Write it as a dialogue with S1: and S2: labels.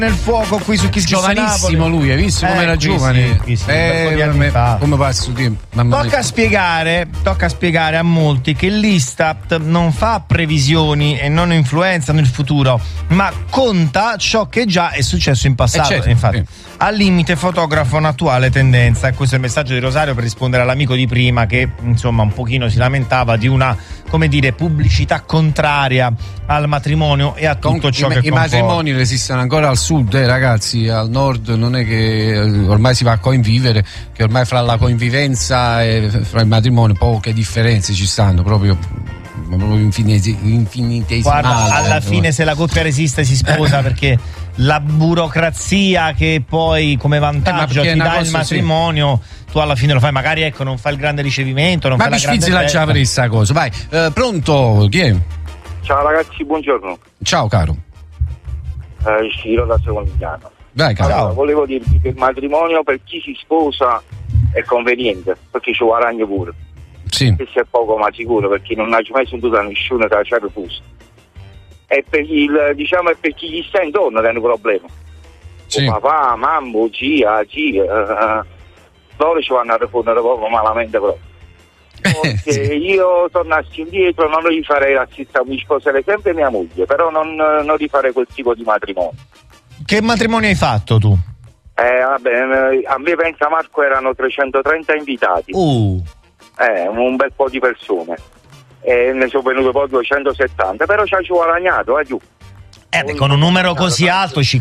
S1: nel fuoco qui su Kiss
S2: giovanissimo
S1: Napoli.
S2: Lui, hai visto come era giovane? Come passa il tempo.
S1: Tocca spiegare a molti che l'Istat non fa previsioni e non influenzano il futuro, ma conta ciò che già è successo in passato.
S2: Certo,
S1: infatti, al limite fotografa un'attuale tendenza. E questo è il messaggio di Rosario per rispondere all'amico di prima che insomma un pochino si lamentava di una, come dire, pubblicità contraria al matrimonio e a tutto ciò che
S2: i matrimoni esistono ancora al sud, ragazzi. Al nord non è che ormai si va a convivere, che ormai fra la convivenza e fra il matrimonio poche differenze ci stanno, proprio infinitesimali.
S1: Guarda, alla fine se la coppia resiste si sposa, perché la burocrazia che poi come vantaggio ti dà il matrimonio, tu alla fine lo fai, magari ecco non fai il grande ricevimento, non
S2: ma
S1: fai la grande festa.
S2: Ma già avrei sta cosa. Vai, pronto, chi è?
S3: Ciao ragazzi, buongiorno.
S2: Ciao caro.
S3: Ciro da Secondigliano.
S2: Dai caro.
S3: Allora, volevo dirvi che il matrimonio per chi si sposa è conveniente, perché ci guadagna pure.
S2: Sì.
S3: Se è poco ma sicuro, perché non ha mai sentito da nessuno che c'è refuso. E per per chi gli sta intorno che hanno problemi.
S2: Sì.
S3: Papà, mamma, zia, loro ci vanno a rispondere poco malamente proprio. Perché
S2: sì.
S3: Io tornassi indietro non gli farei l'assista, mi sposerei sempre mia moglie, però non rifarei quel tipo di matrimonio.
S1: Che matrimonio hai fatto tu?
S3: Vabbè, a me pensa Marco erano 330 invitati. Un bel po' di persone. E ne sono venute poi 270, però ci ha guadagnato, giù.
S1: Con un numero così alto ci